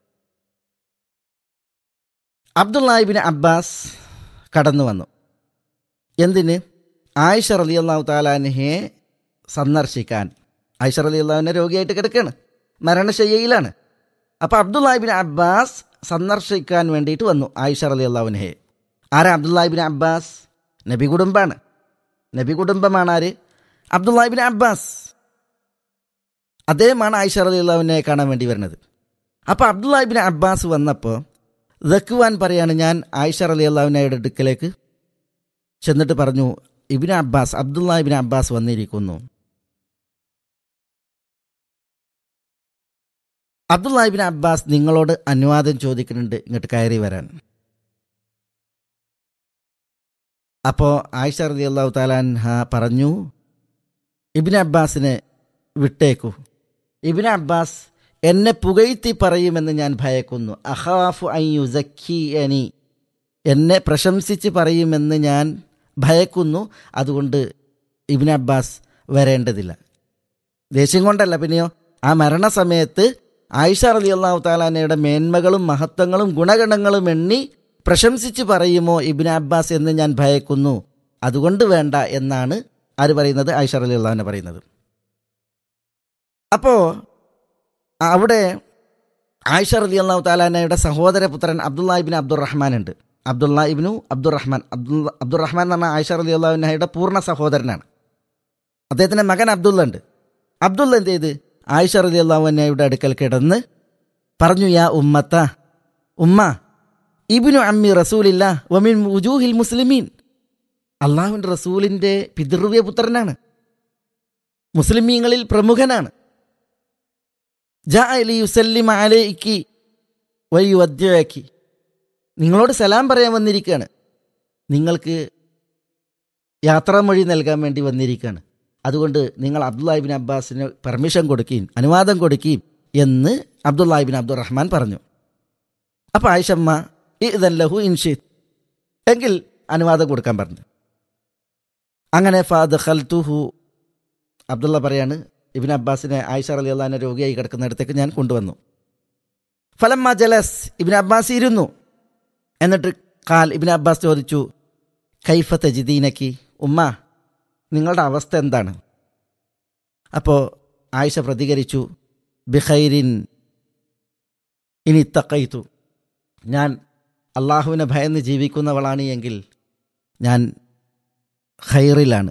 അബ്ദുല്ലാ ഇബ്നു അബ്ബാസ് കടന്നു വന്നു. എന്തിന്? ആയിഷ റളിയല്ലാഹു തആല അൻഹയെ സന്ദർശിക്കാൻ. ആയിഷ റളിയല്ലാഹു അൻഹ രോഗിയായിട്ട് കിടക്കുകയാണ്, മരണശയ്യയിലാണ്. അപ്പോൾ അബ്ദുല്ലാ ഇബ്നു അബ്ബാസ് സന്ദർശിക്കാൻ വേണ്ടിയിട്ട് വന്നു ആയിഷ റളിയല്ലാഹു അൻഹയെ. ആരാ അബ്ദുല്ലാ ഇബ്നു അബ്ബാസ്? നബി കുടുംബാണ്. നബി കുടുംബമാണ് ആര്? Abdullah Ibn Abbas. അദ്ദേഹമാണ് ആയിഷ റളിയല്ലാഹു അൻഹയെ കാണാൻ വേണ്ടി വരുന്നത്. അപ്പോൾ അബ്ദുല്ലാ ഇബ്നു അബ്ബാസ് വന്നപ്പോൾ ദക്വാൻ പറയാണ്, ഞാൻ ആയിഷ റളിയല്ലാഹു അൻഹയുടെ അടുക്കലേക്ക് ചെന്നിട്ട് പറഞ്ഞു, Ibn Abbas, Abdullah Ibn Abbas വന്നിരിക്കുന്നു. അബ്ദുല്ലാ ഇബ്നു അബ്ബാസ് നിങ്ങളോട് അനുവാദം ചോദിക്കുന്നുണ്ട് ഇങ്ങോട്ട് കയറി വരാൻ. അപ്പോൾ ആയിഷ റളിയല്ലാഹു തആല അൻഹ പറഞ്ഞു, ഇബ്നു അബ്ബാസിനെ വിട്ടേക്കൂ. ഇബ്നു അബ്ബാസ് എന്നെ പുകഴ്ത്തി പറയുമെന്ന് ഞാൻ ഭയക്കുന്നു. അഖാഫു അൻ യുസക്കിയനി, എന്നെ പ്രശംസിച്ച് പറയുമെന്ന് ഞാൻ ഭയക്കുന്നു. അതുകൊണ്ട് ഇബ്നു അബ്ബാസ് വരേണ്ടതില്ല. ദേഷ്യം കൊണ്ടല്ല, പിന്നെയോ ആ മരണസമയത്ത് ആയിഷ റളിയല്ലാഹു തആല അൻഹയുടെ മേന്മകളും മഹത്വങ്ങളും ഗുണഗണങ്ങളും എണ്ണി പ്രശംസിച്ച് പറയുമോ ഇബ്നു അബ്ബാസ് എന്ന് ഞാൻ ഭയക്കുന്നു. അതുകൊണ്ട് വേണ്ട എന്നാണ് ആര് പറയുന്നത്? ആയിഷ റളിയല്ലാഹു അൻഹ പറയുന്നത്. അപ്പോൾ അവിടെ ആയിഷ റളിയല്ലാഹു തആല അൻഹയുടെ സഹോദരപുത്രൻ അബ്ദുല്ലാ ഇബ്നു അബ്ദുറഹ്മാൻ ഉണ്ട്. അബ്ദുല്ലാ ഇബ്നു അബ്ദുറഹ്മാൻ അബ്ദുല്ല അബ്ദുറഹ്മാൻ എന്ന് പറഞ്ഞാൽ ആയിഷ റളിയല്ലാഹു അൻഹയുടെ പൂർണ്ണ സഹോദരനാണ്. അദ്ദേഹത്തിൻ്റെ മകൻ അബ്ദുള്ള ഉണ്ട്. അബ്ദുള്ള എന്ത് ചെയ്ത് ആയിഷ റളിയല്ലാഹു അൻഹയുടെ അടുക്കൽ കിടന്ന് പറഞ്ഞു, യാ ഉമ്മത്ത, ഉമ്മ, ഇബ്നു അമ്മി റസൂലില്ലാഹ് വമിൻ വുജൂഹിൽ മുസ്ലിമീൻ, അള്ളാഹുവിൻ്റെ റസൂലിൻ്റെ പിതൃവ്യ പുത്രനാണ്, മുസ്ലിമീങ്ങളിൽ പ്രമുഖനാണ്. ജാഅ ലിയുസല്ലിമ അലൈക്കി വയുവദ്ദിഅക്കി, നിങ്ങളോട് സലാം പറയാൻ വന്നിരിക്കുകയാണ്, നിങ്ങൾക്ക് യാത്രാമൊഴി നൽകാൻ വേണ്ടി വന്നിരിക്കുകയാണ്. അതുകൊണ്ട് നിങ്ങൾ അബ്ദുല്ലാ ഇബ്നു അബ്ബാസിന് പെർമിഷൻ കൊടുക്കുകയും അനുവാദം കൊടുക്കുകയും എന്ന് അബ്ദുല്ലാ ഇബ്നു അബ്ദുറഹ്മാൻ പറഞ്ഞു. അപ്പോൾ ആയിഷമ്മ ഇദൻ ലഹു ഇൻഷിത്, എങ്കിൽ അനുവാദം കൊടുക്കാൻ പറഞ്ഞു. അങ്ങനെ ഫദഖൽതുഹു, അബ്ദുള്ള പറയാണ്, ഇബ്നു അബ്ബാസിനെ ആയിഷ റളിയല്ലാഹു അൻഹ രോഗിയായി കിടക്കുന്നിടത്തേക്ക് ഞാൻ കൊണ്ടുവന്നു. ഫലമ്മ ജലസ്, ഇബ്നു അബ്ബാസ് ഇരുന്നു. എന്നിട്ട് ഖാൽ, ഇബ്നു അബ്ബാസ് ചോദിച്ചു, കൈഫ തജിദീനക്കി, ഉമ്മ നിങ്ങളുടെ അവസ്ഥ എന്താണ്? അപ്പോൾ ആയിഷ പ്രതികരിച്ചു, ബിഖൈരിൻ ഇനി തഖൈതു, ഞാൻ അള്ളാഹുവിനെ ഭയന്ന് ജീവിക്കുന്നവളാണ് എങ്കിൽ ഞാൻ ഖൈറിലാണ്.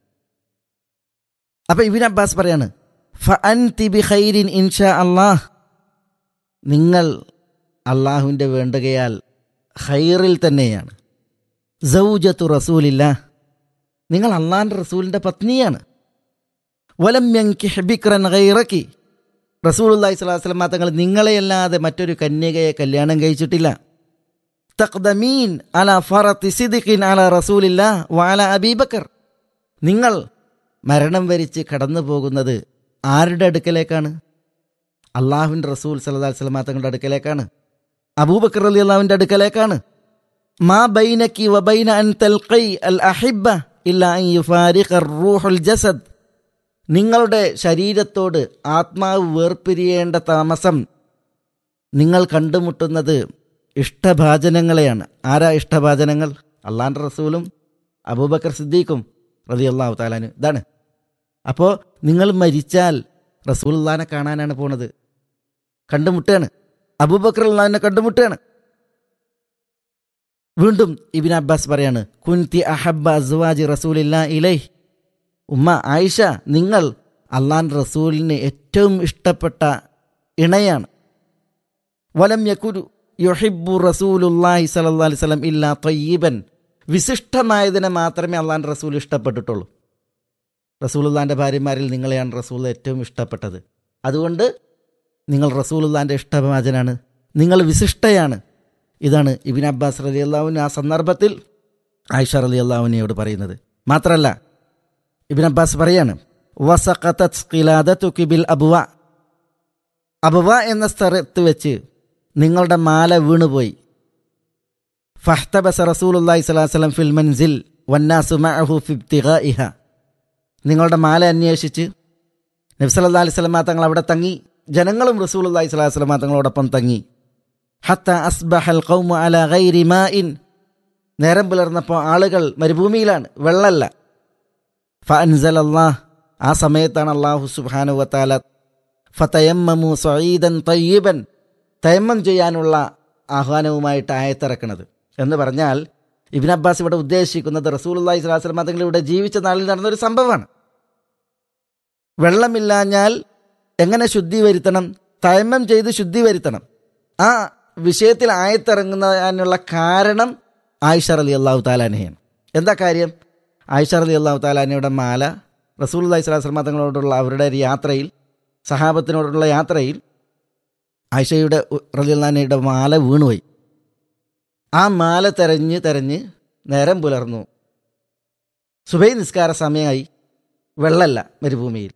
അപ്പോൾ ഇബ്നു അബ്ബാസ് പറയാണ്, ഫഅൻതി ബിഖൈരിൻ ഇൻഷാ അല്ലാഹ്, നിങ്ങൾ അള്ളാഹുവിൻ്റെ വേണ്ടുകയാൽ ഖൈറിൽ തന്നെയാണ്. സൗജത്തു റസൂലില്ലാഹ്, നിങ്ങൾ അള്ളാഹിൻ്റെ റസൂലിൻ്റെ പത്നിയാണ്. വലം യൻകിഹ് ബിക്റൻ ഗൈറകി, റസൂലുള്ളാഹി സ്വല്ലല്ലാഹു അലൈഹി വസല്ലം തങ്ങൾ നിങ്ങളെയല്ലാതെ മറ്റൊരു കന്യകയെ കല്യാണം കഴിച്ചിട്ടില്ല. തഖ്ദമീൻ അലാ ഫറത്തി സിദ്ഖിൻ അലാ റസൂലില്ലാഹ് വഅലാ അബീ ബക്കർ, നിങ്ങൾ മരണം വരിച്ച് കടന്നു പോകുന്നത് ആരുടെ അടുക്കലേക്കാണ്? അള്ളാഹുവിൻ്റെ റസൂൽ സല്ലല്ലാഹു അലൈഹി വസല്ലം തങ്ങളുടെ അടുക്കലേക്കാണ്, അബൂബക്കർ റളിയല്ലാഹുവിൻ്റെ അടുക്കലേക്കാണ്. മാ ബൈനകി വബൈന അൻ തൽഖി അൽ അഹിബ്ബ ഇല്ലാ അൻ യുഫാരിഖ റൂഹുൽ ജസദ്, നിങ്ങളുടെ ശരീരത്തോട് ആത്മാവ് വേർപിരിയേണ്ട താമസം നിങ്ങൾ കണ്ടുമുട്ടുന്നത് ഇഷ്ടഭാജനങ്ങളെയാണ്. ആരാ ഇഷ്ടഭാജനങ്ങൾ? അള്ളാഹിൻ്റെ റസൂലും അബൂബക്കർ സിദ്ദീഖും റളിയല്ലാഹു തആല അൻഹു. ഇതാണ്. അപ്പോൾ നിങ്ങൾ മരിച്ചാൽ റസൂലുള്ളാഹിനെ കാണാനാണ് പോണത്. കണ്ടുമുട്ടുകയാണ്. അബൂബക്കർ അള്ളാഹിനെ കണ്ടുമുട്ടുകയാണ്. വീണ്ടും ഇബ്നു അബ്ബാസ് പറയാണ്, കുൻതി അഹബ്ബ അസ്വാജി റസൂലില്ലാ ഇലൈഹി. ഉമ്മ ആയിഷ, നിങ്ങൾ അള്ളാഹുവിൻ്റെ റസൂലിന് ഏറ്റവും ഇഷ്ടപ്പെട്ട ഇണയാണ്. വലം യകുരു യുഹിബ്ബു റസൂലുള്ളാഹി സ്വല്ലല്ലാഹു അലൈഹി വസല്ലം ഇല്ലാ തയ്യിബൻ. വിശിഷ്ടമായതിനെ മാത്രമേ അള്ളാഹുവിൻ്റെ റസൂൽ ഇഷ്ടപ്പെട്ടിട്ടുള്ളൂ. റസൂലുള്ളാഹിൻ്റെ ഭാര്യമാരിൽ നിങ്ങളെയാണ് റസൂൽ ഏറ്റവും ഇഷ്ടപ്പെട്ടത്. അതുകൊണ്ട് നിങ്ങൾ റസൂലുള്ളാഹിൻ്റെ ഇഷ്ടഭാജനാണ്, നിങ്ങൾ വിശിഷ്ടയാണ്. ഇതാണ് ഇബ്നു അബ്ബാസ് റളിയല്ലാഹു അൻഹു ആ സന്ദർഭത്തിൽ ആയിഷ റളിയല്ലാഹു അൻഹയോട് പറയുന്നത്. മാത്രമല്ല ഇബ്നു അബ്ബാസ് പറയാണ്, വസഖതത് ഖിലാദതുകി ബിൽ അബ്വ. അബ്വ എന്ന സ്ഥലത്ത് വെച്ച് നിങ്ങളുടെ മാല വീണുപോയി. ഫഹ്തബസ റസൂലുള്ളാഹി സ്വല്ലല്ലാഹു അലൈഹി വസല്ലം ഫിൽ മൻസിൽ വന്നാസു മഅഹു ഫി ഇബ്തിഗാഇഹ. നിങ്ങളുടെ മാല അന്വേഷിച്ച് നബി സല്ലല്ലാഹു അലൈഹി വസല്ലം തങ്ങൾ അവിടെ തങ്ങി, ജനങ്ങളും റസൂലുള്ളാഹി സ്വല്ലല്ലാഹു അലൈഹി വസല്ലം തങ്ങളോടൊപ്പം തങ്ങി. ഹത്ത അസ്ബഹൽ ഖൗമു അലാ ഗൈരി മാഇൻ. നേരം പുലർന്നപ്പോൾ ആളുകൾ മരുഭൂമിയിലാണ്, വെള്ളമല്ല. ഫഅൻസലല്ലാഹ്. ആ സമയത്താണ് അല്ലാഹു സുബ്ഹാനഹു വ തആല ഫതയമ്മമു സഈദൻ തയ്യിബൻ, തയമ്മം ചെയ്യാനുള്ള ആഹ്വാനവുമായിട്ട് ആയത്തിറക്കുന്നത്. എന്ന് പറഞ്ഞാൽ ഇബ്നു അബ്ബാസ് ഇവിടെ ഉദ്ദേശിക്കുന്നത് റസൂലുള്ളാഹി സ്വല്ലല്ലാഹു അലൈഹി വസല്ലം തങ്ങൾ ഇവിടെ ജീവിച്ച നാളിൽ നടന്നൊരു സംഭവമാണ്. വെള്ളമില്ലാഞ്ഞാൽ എങ്ങനെ ശുദ്ധി വരുത്തണം, തയമ്മം ചെയ്ത് ശുദ്ധി വരുത്തണം. ആ വിഷയത്തിൽ ആയത്തിറങ്ങുന്നതിനുള്ള കാരണം ആയിഷ റളിയല്ലാഹു തആല അൻഹയാണ്. എന്താ കാര്യം? ആയിഷ റളിയല്ലാഹു തആല അൻഹയുടെ മാല റസൂലുള്ളാഹി സ്വല്ലല്ലാഹു അലൈഹി വസല്ലം തങ്ങളോടുള്ള അവരുടെ ഒരു യാത്രയിൽ, സഹാബത്തിനോടുള്ള യാത്രയിൽ ആയിഷയുടെ റളിയല്ലാഹു അൻഹയുടെ മാല വീണുപോയി. ആ മാല തെരഞ്ഞ് തെരഞ്ഞ് നേരം പുലർന്നു. സുബഹി നിസ്കാര സമയമായി, വെള്ളമല്ല മരുഭൂമിയിൽ.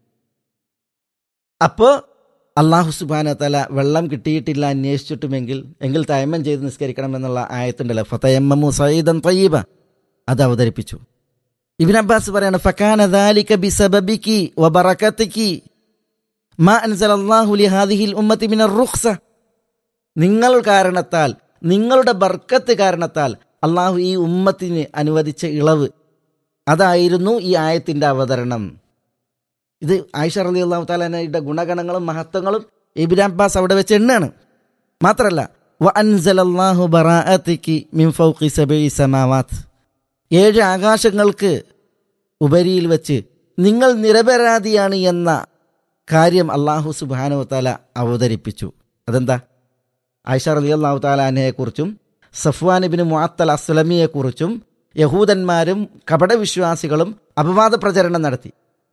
അപ്പോൾ അല്ലാഹു സുബ്ഹാനഹു വ തആല വെള്ളം കിട്ടിയിട്ടില്ല അന്വേഷിച്ചിട്ടുമെങ്കിൽ എങ്കിൽ തയമ്മം ചെയ്ത് നിസ്കരിക്കണമെന്നുള്ള ആയത്തുണ്ടല്ലോ, ഫതയമ്മമു സഈദൻ തയ്യിബ, അത് അവതരിപ്പിച്ചു. ഇബ്നു അബ്ബാസ് പറയാണ്, ഫകാന ദാലിക ബിസബബികി വബറകതികി മാ അൻസലല്ലാഹു ലിഹാദിഹിൽ ഉമ്മത്തി മിനർ റുഖ്സ. നിങ്ങൾ കാരണത്താൽ, നിങ്ങളുടെ ബർക്കത്ത് കാരണത്താൽ അള്ളാഹു ഈ ഉമ്മത്തിന് അനുവദിച്ച ഇളവ്, അതായിരുന്നു ഈ ആയത്തിൻ്റെ അവതരണം. ഇത് ആയിഷ റളിയല്ലാഹു തആല അൻഹയുടെ ഗുണഗണങ്ങളും മഹത്വങ്ങളും ഇബ്നു അബ്ബാസ് അവിടെ വെച്ച് എണ്ണാണ്. മാത്രമല്ല വ അൻസലല്ലാഹു ബറാഅതികി മിൻ ഫൗഖി സബഇ സമാവാത്ത്. ഏഴ് ആകാശങ്ങൾക്ക് ഉപരിയിൽ വെച്ച് നിങ്ങൾ നിരപരാധിയാണ് എന്ന കാര്യം അല്ലാഹു സുബ്ഹാനഹു വ തആല അവതരിപ്പിച്ചു. അതെന്താ? ആയിഷ റളിയല്ലാഹു തആല അൻഹയെക്കുറിച്ചും സഫ്വാൻ ഇബ്നു മുഅത്തൽ അസ്ലമിയെക്കുറിച്ചും യഹൂദന്മാരും കപടവിശ്വാസികളും അപവാദ പ്രചരണം നടത്തി.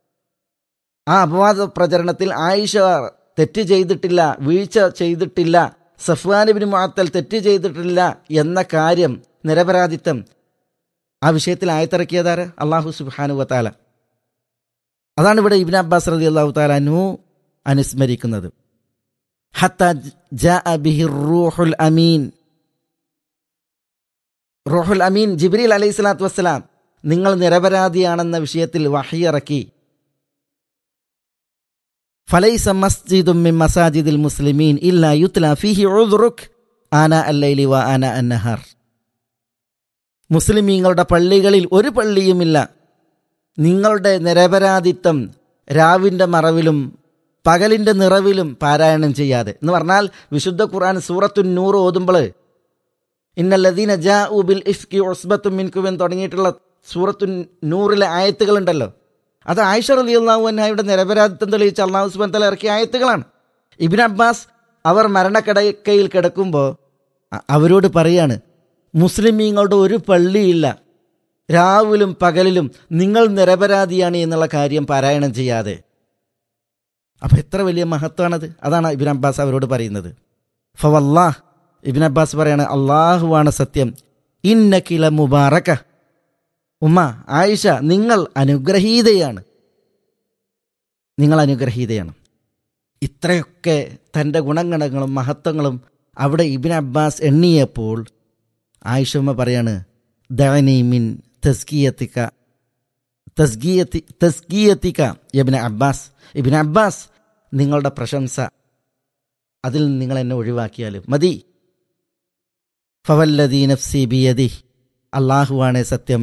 ആ അപവാദ പ്രചരണത്തിൽ ആയിഷ തെറ്റ് ചെയ്തിട്ടില്ല, വീഴ്ച ചെയ്തിട്ടില്ല, സഫ്വാൻ ഇബ്നു മുഅത്തൽ തെറ്റ് ചെയ്തിട്ടില്ല എന്ന കാര്യം, നിരപരാധിത്വം, ആ വിഷയത്തിൽ ആയത്തിറക്കിയതാര്? അല്ലാഹു സുബ്ഹാനഹു വ തആല. അതാണ് ഇവിടെ ഇബ്നു അബ്ബാസ് റളിയല്ലാഹു തആല അൻഹു അനുസ്മരിക്കുന്നത്. ഹത്താ ജാഅ ബിഹി റൂഹുൽ അമീൻ. റൂഹുൽ അമീൻ ജിബ്രീൽ അലൈഹി സ്വലാത്തു വസ്സലാം നിങ്ങൾ നിരപരാധിയാണെന്ന വിഷയത്തിൽ വഹി ഇറക്കി. ഫലൈസ മസ്ജിദും മിൻ മസാജിദിൽ മുസ്ലിമീൻ ഇല്ലാ യുത്ല ഫീഹി ഉദ്റുക് ആന അല്ലൈലി വ ആന അന്നഹർ. മുസ്ലിമീങ്ങളുടെ പള്ളികളിൽ ഒരു പള്ളിയുമില്ല നിങ്ങളുടെ നിരപരാധിത്വം രാവിൻ്റെ മറവിലും പകലിൻ്റെ നിറവിലും പാരായണം ചെയ്യാതെ. എന്ന് പറഞ്ഞാൽ വിശുദ്ധ ഖുർആൻ സൂറത്തുൻ നൂർ ഓതുമ്പോൾ ഇന്നല്ലദീന ജാഉ ബിൽ ഇഫ്കി ഉസ്ബത്തും മിൻകും എന്ന് തുടങ്ങിയിട്ടുള്ള സൂറത്തുൻ നൂറിലെ ആയത്തുകളുണ്ടല്ലോ, അത് ആയിഷ റളിയല്ലാഹു അൻഹയുടെ നിരപരാധിത്വം തെളിയിച്ച് അല്ലാഹു സുബ്ഹാനഹു വ തആല ഇറക്കിയ ആയത്തുകളാണ്. ഇബ്നു അബ്ബാസ് അവർ മരണക്കിടക്കയിൽ കിടക്കുമ്പോൾ അവരോട് പറയാണ്, മുസ്ലിമീങ്ങളുടെ ഒരു പള്ളിയില്ല രാവിലും പകലിലും നിങ്ങൾ നിരപരാധിയാണ് എന്നുള്ള കാര്യം പാരായണം ചെയ്യാതെ. അപ്പം എത്ര വലിയ മഹത്വമാണത്. അതാണ് ഇബ്നു അബ്ബാസ് അവരോട് പറയുന്നത്. ഫവല്ലാഹ്, ഇബ്നു അബ്ബാസ് പറയാണ്, അള്ളാഹുവാണ് സത്യം, ഇന്നകില മുബാറക. ഉമ്മ ആയിഷ, നിങ്ങൾ അനുഗ്രഹീതയാണ്, നിങ്ങൾ അനുഗ്രഹീതയാണ്. ഇത്രയൊക്കെ തൻ്റെ ഗുണഗണങ്ങളും മഹത്വങ്ങളും അവിടെ ഇബ്നു അബ്ബാസ് എണ്ണിയപ്പോൾ ആയിഷമ്മ പറയാണ്, ദഅനി മിൻ തസ്കിയതിക തസ്കിയതി തസ്കിയതിക ഇബ്നു അബ്ബാസ്. ഇബ്നു അബ്ബാസ്, നിങ്ങളുടെ പ്രശംസ, അതിൽ നിങ്ങൾ എന്നെ ഒഴിവാക്കിയാൽ മതി. ഫവല്ലദീ നഫ്സി ബിയദിഹി, അല്ലാഹുവാണ് സത്യം,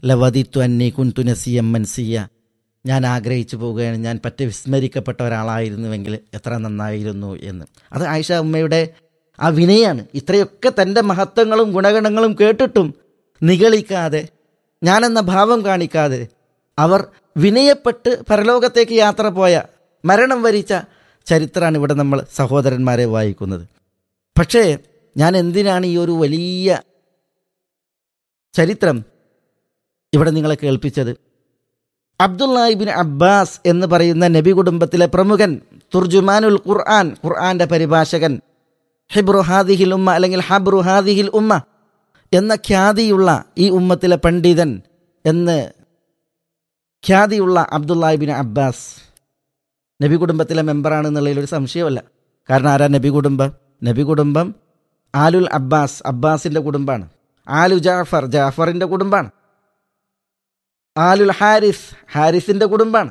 ലവദിത്തു അന്നി കുന്തു നസിയം മൻസിയ, ഞാൻ ആഗ്രഹിച്ചു പോവുകയാണ് ഞാൻ പറ്റ വിസ്മരിക്കപ്പെട്ട ഒരാളായിരുന്നുവെങ്കിൽ എത്ര നന്നായിരുന്നു എന്ന്. അത് ആയിഷ ഉമ്മയുടെ ആ വിനയാണ്. ഇത്രയൊക്കെ തൻ്റെ മഹത്വങ്ങളും ഗുണഗണങ്ങളും കേട്ടിട്ടും നിഗളിക്കാതെ, ഞാനെന്ന ഭാവം കാണിക്കാതെ അവർ വിനയപ്പെട്ട് പരലോകത്തേക്ക് യാത്ര പോയ, മരണം വരിച്ച ചരിത്രമാണ് ഇവിടെ നമ്മൾ സഹോദരന്മാരെ വായിക്കുന്നത്. പക്ഷേ ഞാൻ എന്തിനാണ് ഈ ഒരു വലിയ ചരിത്രം ഇവിടെ നിങ്ങളെ കേൾപ്പിച്ചത്? അബ്ദുല്ലാഹ് ഇബ്നു അബ്ബാസ് എന്ന് പറയുന്ന നബി കുടുംബത്തിലെ പ്രമുഖൻ, തുർജുമാനുൽ ഖുർആൻ, ഖുർആന്റെ പരിഭാഷകൻ, ഹിബ്രു ഹാദിഹിൽ ഉമ്മ അല്ലെങ്കിൽ ഹബ്രു ഹാദിഹിൽ ഉമ്മ എന്ന ഖ്യാതിയുള്ള ഈ ഉമ്മത്തിലെ പണ്ഡിതൻ എന്ന് ഖ്യാതിയുള്ള അബ്ദുല്ലാഹ് ഇബ്നു അബ്ബാസ് നബി കുടുംബത്തിലെ മെമ്പറാണെന്നുള്ളതിൽ ഒരു സംശയമല്ല. കാരണം ആരാ നബി കുടുംബം? നബി കുടുംബം ആലുൽ അബ്ബാസ്, അബ്ബാസിൻ്റെ കുടുംബമാണ്. ആലു ജാഫർ, ജാഫറിൻ്റെ കുടുംബമാണ്. ആലുൽ ഹാരിസ്, ഹാരിസിൻ്റെ കുടുംബമാണ്.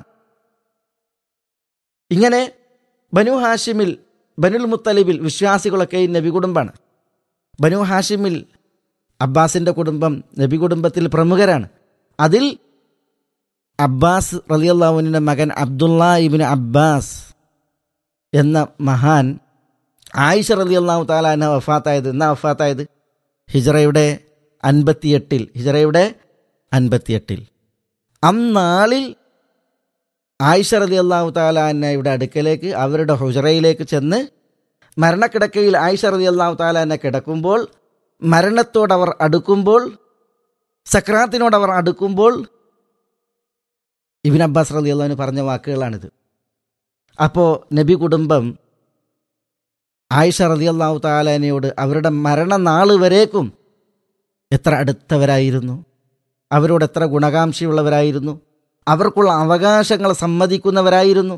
ഇങ്ങനെ ബനു ഹാഷിമിൽ, ബനുൽ മുത്തലിബിൽ വിശ്വാസികളൊക്കെ ഈ നബി കുടുംബമാണ്. ബനു ഹാഷിമിൽ അബ്ബാസിൻ്റെ കുടുംബം നബി കുടുംബത്തിൽ പ്രമുഖരാണ്. അതിൽ അബ്ബാസ് റളിയല്ലാഹു അൻഹുവിൻ്റെ മകൻ അബ്ദുല്ലാഹ് ഇബ്നു അബ്ബാസ് എന്ന മഹാൻ ആയിഷ റളിയല്ലാഹു തആല അൻഹ വഫാത്തായത് എന്നാ വഫാത്തായത്? ഹിജ്റയുടെ അൻപത്തിയെട്ടിൽ ഹിജ്റയുടെ അൻപത്തിയെട്ടിൽ അന്നാളിൽ ആയിഷ റളിയല്ലാഹു തആല അൻഹയുടെ അടുക്കലേക്ക്, അവരുടെ ഹുജ്റയിലേക്ക് ചെന്ന് മരണക്കിടക്കയിൽ ആയിഷ റളിയല്ലാഹു തആല അൻഹ കിടക്കുമ്പോൾ, മരണത്തോടവർ അടുക്കുമ്പോൾ, സക്രാത്തിനോടവർ അടുക്കുമ്പോൾ ഇബ്നു അബ്ബാസ് റളിയല്ലാഹു അൻഹു പറഞ്ഞ വാക്കുകളാണിത്. അപ്പോൾ നബി കുടുംബം ആയിഷ റളിയല്ലാഹു തആല അൻഹയോട് അവരുടെ മരണനാൾ വരേക്കും എത്ര അടുത്തവരായിരുന്നു, അവരോട് എത്ര ഗുണകാംക്ഷയുള്ളവരായിരുന്നു, അവർക്കുള്ള അവകാശങ്ങൾ സമ്മതിക്കുന്നവരായിരുന്നു.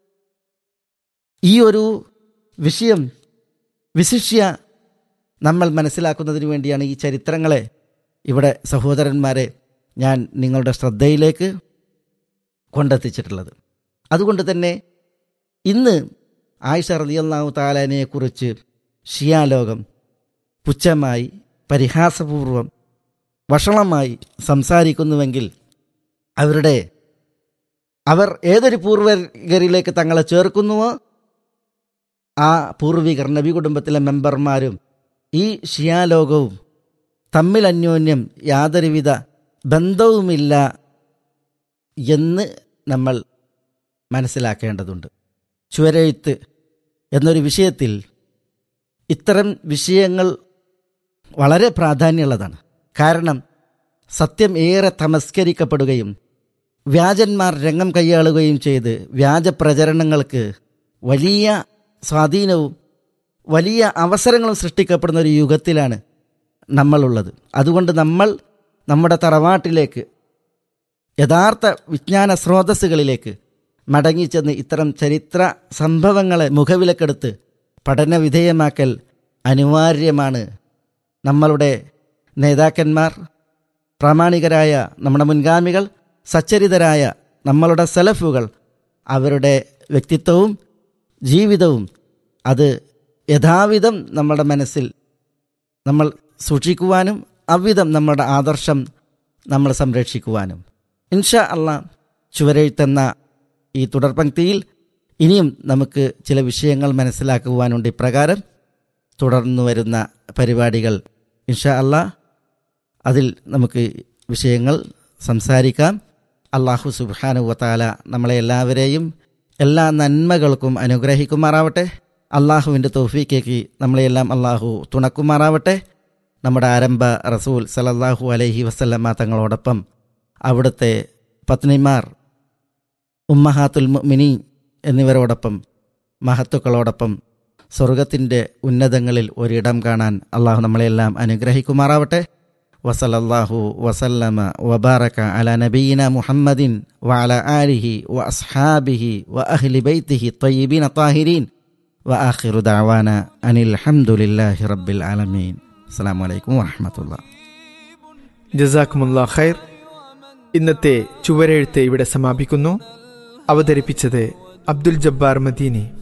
ഈ ഒരു വിഷയം വിശിഷ്യ നമ്മൾ മനസ്സിലാക്കുന്നതിന് വേണ്ടിയാണ് ഈ ചരിത്രങ്ങളെ ഇവിടെ സഹോദരന്മാരെ ഞാൻ നിങ്ങളുടെ ശ്രദ്ധയിലേക്ക് കൊണ്ടെത്തിച്ചിട്ടുള്ളത്. അതുകൊണ്ട് തന്നെ ഇന്ന് ആയിഷ റളിയല്ലാഹു തആല അൻഹയെക്കുറിച്ച് ഷിയാ ലോകം പുച്ഛമായി, പരിഹാസപൂർവം, വഷളമായി സംസാരിക്കുന്നുവെങ്കിൽ അവരുടെ അവർ ഏതൊരു പൂർവികരിലേക്ക് തങ്ങളെ ചേർക്കുന്നുവോ ആ പൂർവികർ, നബി കുടുംബത്തിലെ മെമ്പർമാരും ഈ ഷിയാ ലോകവും തമ്മിൽ അന്യോന്യം യാതൊരുവിധ ബന്ധവുമില്ല എന്ന് നമ്മൾ മനസ്സിലാക്കേണ്ടതുണ്ട്. ചുവരെഴുത്ത് എന്നൊരു വിഷയത്തിൽ ഇത്തരം വിഷയങ്ങൾ വളരെ പ്രാധാന്യമുള്ളതാണ്. കാരണം സത്യം ഏറെ തമസ്കരിക്കപ്പെടുകയും വ്യാജന്മാർ രംഗം കൈയാളുകയും ചെയ്ത് വ്യാജ പ്രചരണങ്ങൾക്ക് വലിയ സ്വാധീനവും വലിയ അവസരങ്ങളും സൃഷ്ടിക്കപ്പെടുന്ന ഒരു യുഗത്തിലാണ് നമ്മളുള്ളത്. അതുകൊണ്ട് നമ്മൾ നമ്മുടെ തറവാട്ടിലേക്ക്, യഥാർത്ഥ വിജ്ഞാന സ്രോതസ്സുകളിലേക്ക് മടങ്ങിച്ചെന്ന് ഇത്തരം ചരിത്ര സംഭവങ്ങളെ മുഖവിലക്കെടുത്ത് പഠനവിധേയമാക്കൽ അനിവാര്യമാണ്. നമ്മളുടെ നേതാക്കന്മാർ, പ്രാമാണികരായ നമ്മുടെ മുൻഗാമികൾ, സച്ചരിതരായ നമ്മളുടെ സലഫുകൾ, അവരുടെ വ്യക്തിത്വവും ജീവിതവും അത് യഥാവിധം നമ്മുടെ മനസ്സിൽ നമ്മൾ സൂക്ഷിക്കുവാനും അவ்விധം നമ്മുടെ ആദർശം നമ്മൾ സംരക്ഷിക്കുവാനും ഇൻഷാ അല്ലാഹ് ചുവരെഴുത്തെന്ന ഈ തുടർപംക്തിയിൽ ഇനിയും നമുക്ക് ചില വിഷയങ്ങൾ മനസ്സിലാക്കുവാനുണ്ട്. ഇപ്രകാരം തുടർന്നു വരുന്ന പരിപാടികൾ ഇൻഷാ അല്ലാഹ് അതിൽ നമുക്ക് വിഷയങ്ങൾ സംസാരിക്കാം. അല്ലാഹു സുബ്ഹാനഹു വ തആല നമ്മളെ എല്ലാവരെയും എല്ലാ നന്മകൾക്കും അനുഗ്രഹിക്കുമാറാവട്ടെ. അള്ളാഹുവിൻ്റെ തൗഫീഖേക്ക് നമ്മളെയെല്ലാം അള്ളാഹു തുണക്കുമാറാവട്ടെ. നമ്മുടെ ആരംഭ റസൂൽ സല്ലല്ലാഹു അലൈഹി വസല്ലമ തങ്ങളോടൊപ്പം അവിടുത്തെ പത്നിമാർ ഉമ്മഹാത്തുൽ മുഅ്മിനീൻ എന്നിവരോടൊപ്പം മഹത്തുക്കളോടൊപ്പം സ്വർഗത്തിൻ്റെ ഉന്നതങ്ങളിൽ ഒരിടം കാണാൻ അള്ളാഹു നമ്മളെല്ലാം അനുഗ്രഹിക്കുമാറാവട്ടെ. വസല്ലല്ലാഹു വസല്ലമ വബാറക അലാ നബിയിന മുഹമ്മദിൻ വഅലാ ആലിഹി വഅസ്ഹാബിഹി വഅഹ്ലി ബൈത്തിഹി ത്വയ്യിബീന ത്വാഹിരീൻ വആഖിറു ദഅവാന അനിൽ ഹംദുലില്ലാഹി റബ്ബിൽ ആലമീൻ. അസ്സലാമു അലൈക്കും വറഹ്മത്തുള്ളാഹി.
ജസാക്കുമുല്ലാഹ് ഖൈർ. ഇന്നത്തെ ചുവരെഴുത്ത് ഇവിടെ സമാപിക്കുന്നു. അവതരിപ്പിച്ചത് അബ്ദുൽ ജബ്ബാർ മദീനി.